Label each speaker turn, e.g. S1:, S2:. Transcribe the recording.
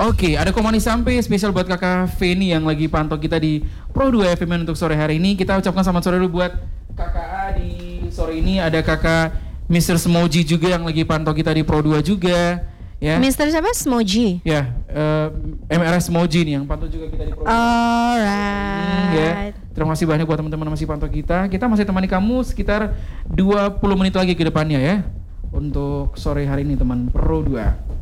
S1: Oke, ada komani sampai spesial buat kakak Feni yang lagi pantau kita di Pro 2 FM untuk sore hari ini. Kita ucapkan selamat sore dulu buat kakak A di sore ini. Ada kakak Mr. Smoji juga yang lagi pantau kita di Pro 2 juga. Ya.
S2: Mr. siapa? Smoji?
S1: Ya, MRS Smoji nih yang pantau juga kita di Pro 2.
S2: Alright.
S1: Ya. Terima kasih banyak buat teman-teman masih pantau kita. Kita masih temani kamu sekitar 20 menit lagi ke depannya ya. Untuk sore hari ini teman Pro 2.